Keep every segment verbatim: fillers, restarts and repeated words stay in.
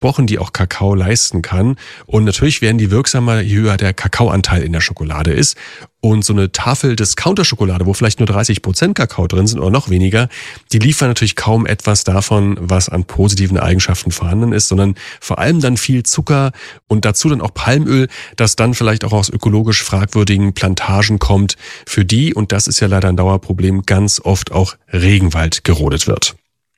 versprochen, die auch Kakao leisten kann. Und natürlich werden die wirksamer, je höher der Kakaoanteil in der Schokolade ist. Und so eine Tafel Discounter-Schokolade, wo vielleicht nur dreißig Prozent Kakao drin sind oder noch weniger, die liefern natürlich kaum etwas davon, was an positiven Eigenschaften vorhanden ist, sondern vor allem dann viel Zucker und dazu dann auch Palmöl, das dann vielleicht auch aus ökologisch fragwürdigen Plantagen kommt, für die, und das ist ja leider ein Dauerproblem, ganz oft auch Regenwald gerodet wird.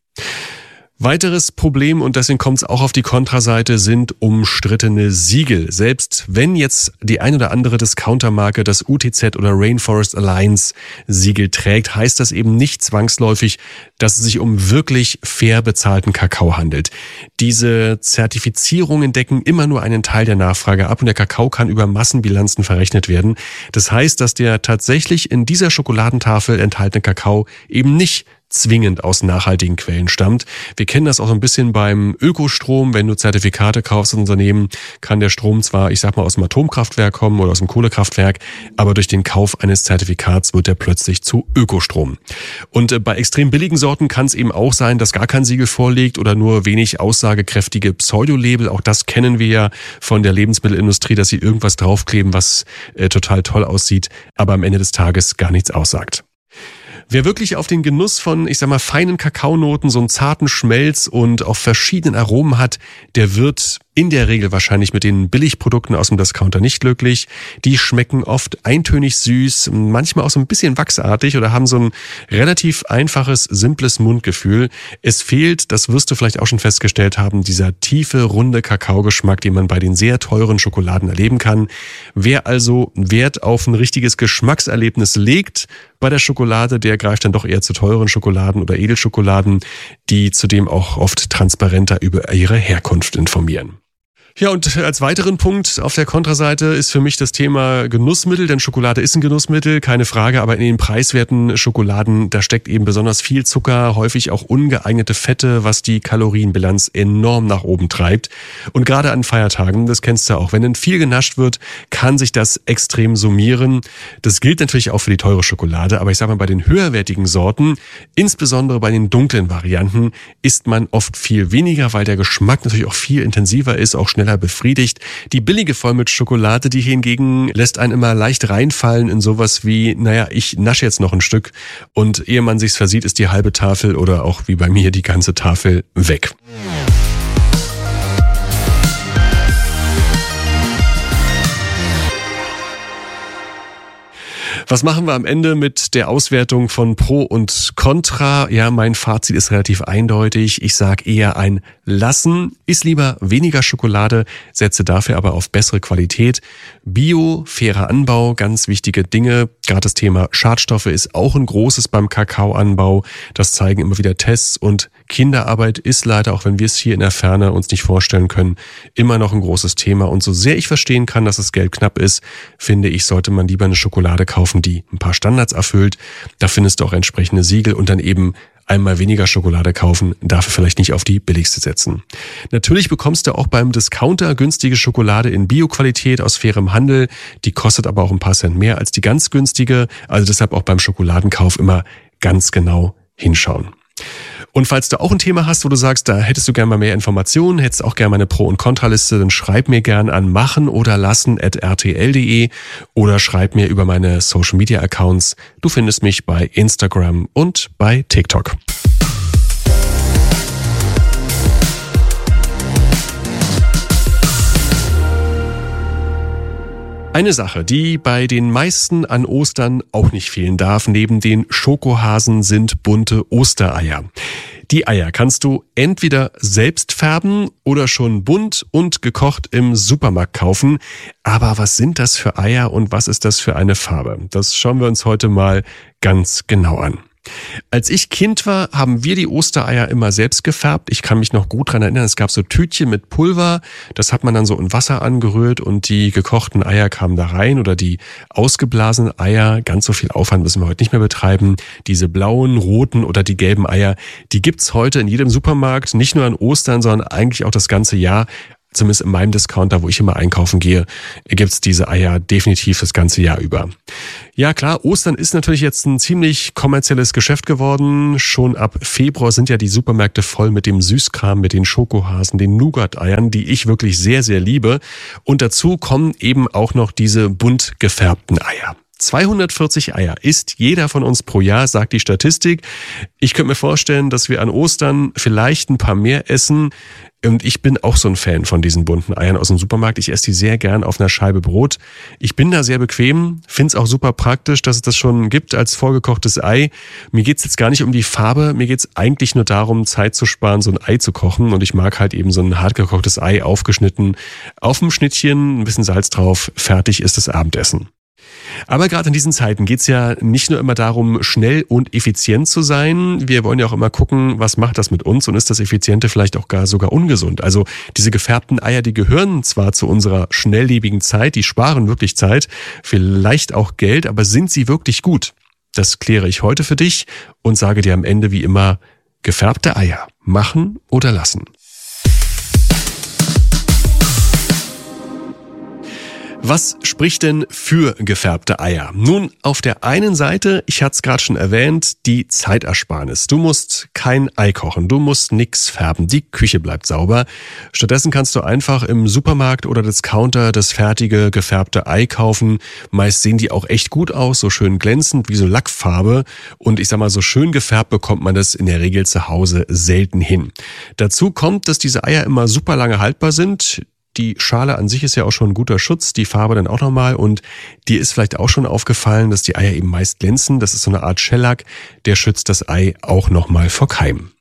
Weiteres Problem, und deswegen kommt es auch auf die Kontraseite, sind umstrittene Siegel. Selbst wenn jetzt die ein oder andere Discountermarke das U T Z oder Rainforest Alliance Siegel trägt, heißt das eben nicht zwangsläufig, dass es sich um wirklich fair bezahlten Kakao handelt. Diese Zertifizierungen decken immer nur einen Teil der Nachfrage ab und der Kakao kann über Massenbilanzen verrechnet werden. Das heißt, dass der tatsächlich in dieser Schokoladentafel enthaltene Kakao eben nicht zwingend aus nachhaltigen Quellen stammt. Wir kennen das auch so ein bisschen beim Ökostrom. Wenn du Zertifikate kaufst als Unternehmen, kann der Strom zwar, ich sag mal, aus dem Atomkraftwerk kommen oder aus dem Kohlekraftwerk, aber durch den Kauf eines Zertifikats wird er plötzlich zu Ökostrom. Und bei extrem billigen Sorten kann es eben auch sein, dass gar kein Siegel vorliegt oder nur wenig aussagekräftige Pseudolabel. Auch das kennen wir ja von der Lebensmittelindustrie, dass sie irgendwas draufkleben, was äh, total toll aussieht, aber am Ende des Tages gar nichts aussagt. Wer wirklich auf den Genuss von, ich sag mal, feinen Kakaonoten, so einen zarten Schmelz und auch verschiedenen Aromen hat, der wird in der Regel wahrscheinlich mit den Billigprodukten aus dem Discounter nicht glücklich. Die schmecken oft eintönig süß, manchmal auch so ein bisschen wachsartig oder haben so ein relativ einfaches, simples Mundgefühl. Es fehlt, das wirst du vielleicht auch schon festgestellt haben, dieser tiefe, runde Kakaogeschmack, den man bei den sehr teuren Schokoladen erleben kann. Wer also Wert auf ein richtiges Geschmackserlebnis legt bei der Schokolade, der greift dann doch eher zu teuren Schokoladen oder Edelschokoladen, die zudem auch oft transparenter über ihre Herkunft informieren. Ja, und als weiteren Punkt auf der Kontraseite ist für mich das Thema Genussmittel, denn Schokolade ist ein Genussmittel, keine Frage, aber in den preiswerten Schokoladen, da steckt eben besonders viel Zucker, häufig auch ungeeignete Fette, was die Kalorienbilanz enorm nach oben treibt. Und gerade an Feiertagen, das kennst du auch, wenn dann viel genascht wird, kann sich das extrem summieren. Das gilt natürlich auch für die teure Schokolade, aber ich sage mal, bei den höherwertigen Sorten, insbesondere bei den dunklen Varianten, isst man oft viel weniger, weil der Geschmack natürlich auch viel intensiver ist, auch schneller befriedigt. Die billige Vollmilchschokolade, die hingegen lässt einen immer leicht reinfallen in sowas wie, naja, ich nasche jetzt noch ein Stück und ehe man sich's versieht, ist die halbe Tafel oder auch wie bei mir die ganze Tafel weg. Was machen wir am Ende mit der Auswertung von Pro und Contra? Ja, mein Fazit ist relativ eindeutig. Ich sage eher ein Lassen. Iss lieber weniger Schokolade, setze dafür aber auf bessere Qualität. Bio, fairer Anbau, ganz wichtige Dinge. Gerade das Thema Schadstoffe ist auch ein großes beim Kakaoanbau. Das zeigen immer wieder Tests. Und Kinderarbeit ist leider, auch wenn wir es hier in der Ferne uns nicht vorstellen können, immer noch ein großes Thema. Und so sehr ich verstehen kann, dass das Geld knapp ist, finde ich, sollte man lieber eine Schokolade kaufen, die ein paar Standards erfüllt. Da findest du auch entsprechende Siegel und dann eben einmal weniger Schokolade kaufen, dafür vielleicht nicht auf die billigste setzen. Natürlich bekommst du auch beim Discounter günstige Schokolade in Bio-Qualität aus fairem Handel. Die kostet aber auch ein paar Cent mehr als die ganz günstige. Also deshalb auch beim Schokoladenkauf immer ganz genau hinschauen. Und falls du auch ein Thema hast, wo du sagst, da hättest du gerne mal mehr Informationen, hättest auch gerne mal eine Pro- und Kontraliste, dann schreib mir gerne an machen oder lassen at r t l punkt d e oder schreib mir über meine Social-Media-Accounts. Du findest mich bei Instagram und bei TikTok. Eine Sache, die bei den meisten an Ostern auch nicht fehlen darf, neben den Schokohasen, sind bunte Ostereier. Die Eier kannst du entweder selbst färben oder schon bunt und gekocht im Supermarkt kaufen. Aber was sind das für Eier und was ist das für eine Farbe? Das schauen wir uns heute mal ganz genau an. Als ich Kind war, haben wir die Ostereier immer selbst gefärbt. Ich kann mich noch gut dran erinnern, es gab so Tütchen mit Pulver, das hat man dann so in Wasser angerührt und die gekochten Eier kamen da rein oder die ausgeblasenen Eier. Ganz so viel Aufwand müssen wir heute nicht mehr betreiben. Diese blauen, roten oder die gelben Eier, die gibt's heute in jedem Supermarkt, nicht nur an Ostern, sondern eigentlich auch das ganze Jahr. zumindest in meinem Discounter, wo ich immer einkaufen gehe, gibt's diese Eier definitiv das ganze Jahr über. Ja klar, Ostern ist natürlich jetzt ein ziemlich kommerzielles Geschäft geworden. Schon ab Februar sind ja die Supermärkte voll mit dem Süßkram, mit den Schokohasen, den Nougat-Eiern, die ich wirklich sehr, sehr liebe. Und dazu kommen eben auch noch diese bunt gefärbten Eier. zweihundertvierzig Eier isst jeder von uns pro Jahr, sagt die Statistik. Ich könnte mir vorstellen, dass wir an Ostern vielleicht ein paar mehr essen. Und ich bin auch so ein Fan von diesen bunten Eiern aus dem Supermarkt. Ich esse die sehr gern auf einer Scheibe Brot. Ich bin da sehr bequem, finde es auch super praktisch, dass es das schon gibt als vorgekochtes Ei. Mir geht's jetzt gar nicht um die Farbe, mir geht's eigentlich nur darum, Zeit zu sparen, so ein Ei zu kochen. Und ich mag halt eben so ein hart gekochtes Ei aufgeschnitten, auf dem Schnittchen, ein bisschen Salz drauf, fertig ist das Abendessen. Aber gerade in diesen Zeiten geht's ja nicht nur immer darum, schnell und effizient zu sein. Wir wollen ja auch immer gucken, was macht das mit uns und ist das Effiziente vielleicht auch gar sogar ungesund. Also diese gefärbten Eier, die gehören zwar zu unserer schnelllebigen Zeit, die sparen wirklich Zeit, vielleicht auch Geld, aber sind sie wirklich gut? Das kläre ich heute für dich und sage dir am Ende wie immer, gefärbte Eier machen oder lassen. Was spricht denn für gefärbte Eier? Nun, auf der einen Seite, ich hatte es gerade schon erwähnt, die Zeitersparnis. Du musst kein Ei kochen, du musst nix färben, die Küche bleibt sauber. Stattdessen kannst du einfach im Supermarkt oder Discounter das fertige gefärbte Ei kaufen. Meist sehen die auch echt gut aus, so schön glänzend wie so Lackfarbe. Und ich sag mal, so schön gefärbt bekommt man das in der Regel zu Hause selten hin. Dazu kommt, dass diese Eier immer super lange haltbar sind. Die Schale an sich ist ja auch schon ein guter Schutz, die Farbe dann auch nochmal und dir ist vielleicht auch schon aufgefallen, dass die Eier eben meist glänzen. Das ist so eine Art Shellac, der schützt das Ei auch nochmal vor Keimen.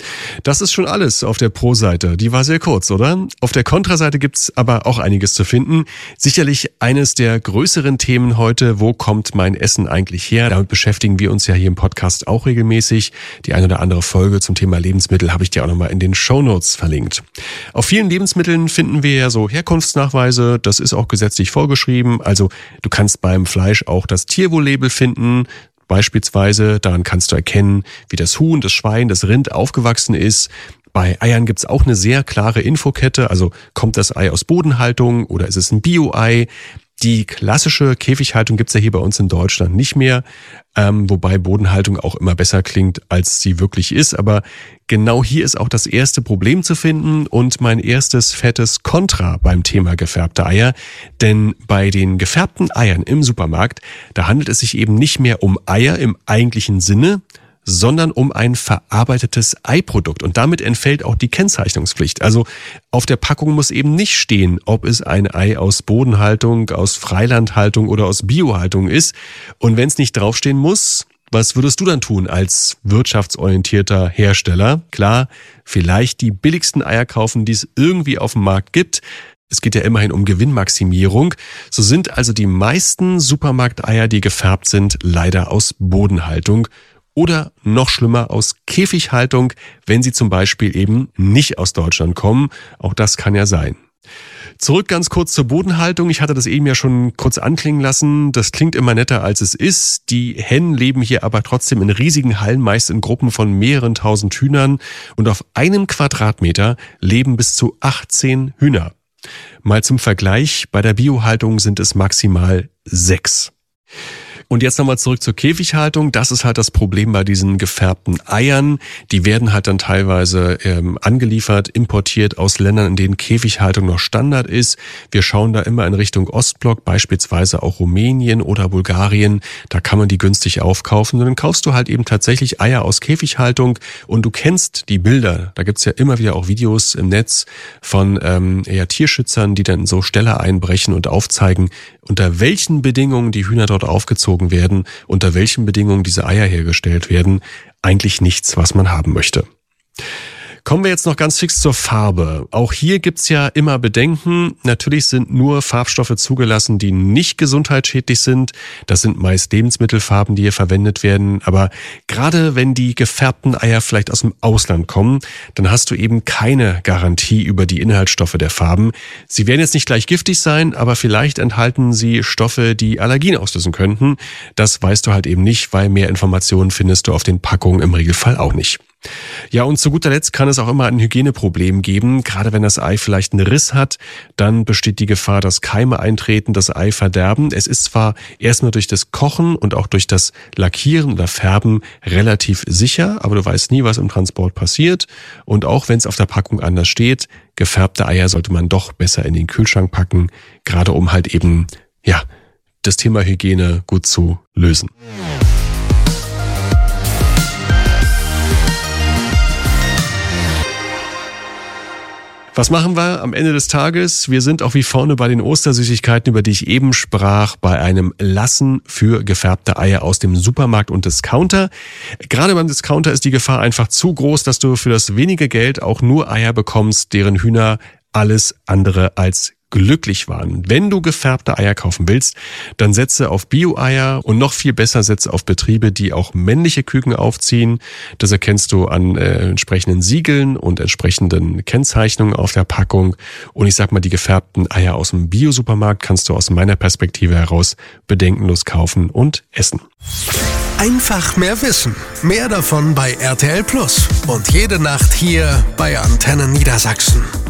Das ist schon alles auf der Pro-Seite. Die war sehr kurz, oder? Auf der Kontra-Seite gibt's aber auch einiges zu finden. Sicherlich eines der größeren Themen heute, wo kommt mein Essen eigentlich her? Damit beschäftigen wir uns ja hier im Podcast auch regelmäßig. Die eine oder andere Folge zum Thema Lebensmittel habe ich dir auch nochmal in den Shownotes verlinkt. Auf vielen Lebensmitteln finden wir ja so Herkunftsnachweise. Das ist auch gesetzlich vorgeschrieben. Also du kannst beim Fleisch auch das Tierwohl-Label finden. Beispielsweise, daran kannst du erkennen, wie das Huhn, das Schwein, das Rind aufgewachsen ist. Bei Eiern gibt's auch eine sehr klare Infokette, also kommt das Ei aus Bodenhaltung oder ist es ein Bio-Ei? Die klassische Käfighaltung gibt's ja hier bei uns in Deutschland nicht mehr, ähm, wobei Bodenhaltung auch immer besser klingt, als sie wirklich ist. Aber genau hier ist auch das erste Problem zu finden und mein erstes fettes Kontra beim Thema gefärbte Eier. Denn bei den gefärbten Eiern im Supermarkt, da handelt es sich eben nicht mehr um Eier im eigentlichen Sinne, sondern um ein verarbeitetes Eiprodukt. Und damit entfällt auch die Kennzeichnungspflicht. Also auf der Packung muss eben nicht stehen, ob es ein Ei aus Bodenhaltung, aus Freilandhaltung oder aus Biohaltung ist. Und wenn es nicht draufstehen muss, was würdest du dann tun als wirtschaftsorientierter Hersteller? Klar, vielleicht die billigsten Eier kaufen, die es irgendwie auf dem Markt gibt. Es geht ja immerhin um Gewinnmaximierung. So sind also die meisten Supermarkteier, die gefärbt sind, leider aus Bodenhaltung. Oder noch schlimmer aus Käfighaltung, wenn sie zum Beispiel eben nicht aus Deutschland kommen. Auch das kann ja sein. Zurück ganz kurz zur Bodenhaltung. Ich hatte das eben ja schon kurz anklingen lassen. Das klingt immer netter, als es ist. Die Hennen leben hier aber trotzdem in riesigen Hallen, meist in Gruppen von mehreren tausend Hühnern. Und auf einem Quadratmeter leben bis zu achtzehn Hühner. Mal zum Vergleich, bei der Biohaltung sind es maximal sechs. Und jetzt nochmal zurück zur Käfighaltung. Das ist halt das Problem bei diesen gefärbten Eiern. Die werden halt dann teilweise ähm, angeliefert, importiert aus Ländern, in denen Käfighaltung noch Standard ist. Wir schauen da immer in Richtung Ostblock, beispielsweise auch Rumänien oder Bulgarien. Da kann man die günstig aufkaufen. Und dann kaufst du halt eben tatsächlich Eier aus Käfighaltung und du kennst die Bilder. Da gibt's ja immer wieder auch Videos im Netz von ähm, ja, Tierschützern, die dann in so Ställe einbrechen und aufzeigen, unter welchen Bedingungen die Hühner dort aufgezogen werden, unter welchen Bedingungen diese Eier hergestellt werden, eigentlich nichts, was man haben möchte. Kommen wir jetzt noch ganz fix zur Farbe. Auch hier gibt's ja immer Bedenken. Natürlich sind nur Farbstoffe zugelassen, die nicht gesundheitsschädlich sind. Das sind meist Lebensmittelfarben, die hier verwendet werden. Aber gerade wenn die gefärbten Eier vielleicht aus dem Ausland kommen, dann hast du eben keine Garantie über die Inhaltsstoffe der Farben. Sie werden jetzt nicht gleich giftig sein, aber vielleicht enthalten sie Stoffe, die Allergien auslösen könnten. Das weißt du halt eben nicht, weil mehr Informationen findest du auf den Packungen im Regelfall auch nicht. Ja, und zu guter Letzt kann es auch immer ein Hygieneproblem geben. Gerade wenn das Ei vielleicht einen Riss hat, dann besteht die Gefahr, dass Keime eintreten, das Ei verderben. Es ist zwar erstmal durch das Kochen und auch durch das Lackieren oder Färben relativ sicher, aber du weißt nie, was im Transport passiert. Und auch wenn es auf der Packung anders steht, gefärbte Eier sollte man doch besser in den Kühlschrank packen, gerade um halt eben, ja, das Thema Hygiene gut zu lösen. Was machen wir am Ende des Tages? Wir sind auch wie vorne bei den Ostersüßigkeiten, über die ich eben sprach, bei einem Lassen für gefärbte Eier aus dem Supermarkt und Discounter. Gerade beim Discounter ist die Gefahr einfach zu groß, dass du für das wenige Geld auch nur Eier bekommst, deren Hühner alles andere als glücklich waren. Wenn du gefärbte Eier kaufen willst, dann setze auf Bio-Eier und noch viel besser setze auf Betriebe, die auch männliche Küken aufziehen. Das erkennst du an äh, entsprechenden Siegeln und entsprechenden Kennzeichnungen auf der Packung. Und ich sag mal, die gefärbten Eier aus dem Bio-Supermarkt kannst du aus meiner Perspektive heraus bedenkenlos kaufen und essen. Einfach mehr wissen. Mehr davon bei R T L Plus. Und jede Nacht hier bei Antenne Niedersachsen.